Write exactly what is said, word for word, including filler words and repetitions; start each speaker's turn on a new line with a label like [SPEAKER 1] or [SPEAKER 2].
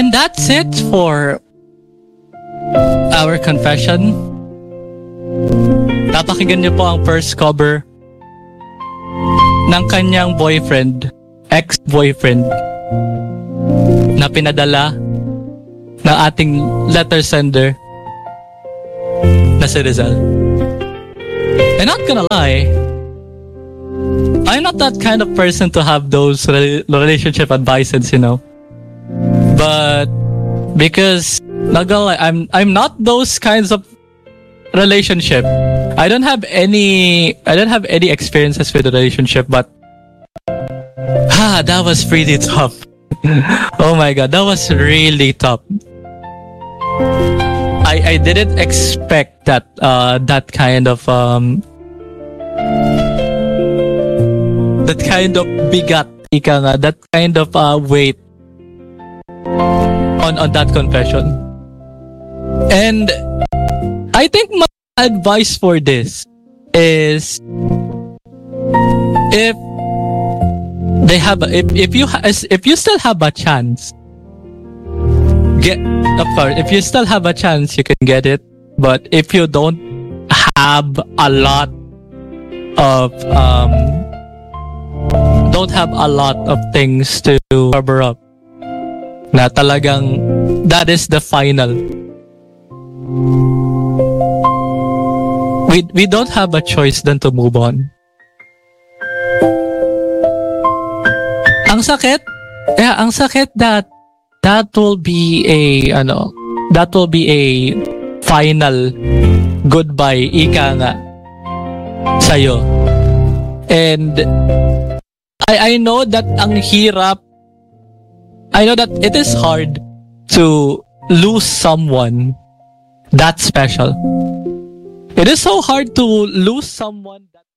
[SPEAKER 1] And that's it for our confession. Napakinggan niyo po ang first cover ng kanyang boyfriend, ex-boyfriend, na pinadala ng ating letter sender na si Rizal. And not gonna lie, I'm not that kind of person to have those re- relationship advices, you know. But because not gonna lie, I'm I'm not those kinds of relationship. I don't have any I don't have any experiences with a relationship, but ah, that was pretty tough. Oh my god, that was really tough. I I didn't expect that uh that kind of um that kind of bigat, ika nga, that kind of uh weight on on that confession. And I think my advice for this is, if they have a, if if you ha- if you still have a chance, get of course if you still have a chance, you can get it. But if you don't have a lot of um don't have a lot of things to cover up, na talagang that is the final. We we don't have a choice than to move on. Ang sakit, yeah, ang sakit that that will be a ano, that will be a final goodbye, ika nga, sa'yo. And I I know that ang hirap. I know that it is hard to lose someone that special. It is so hard to lose someone that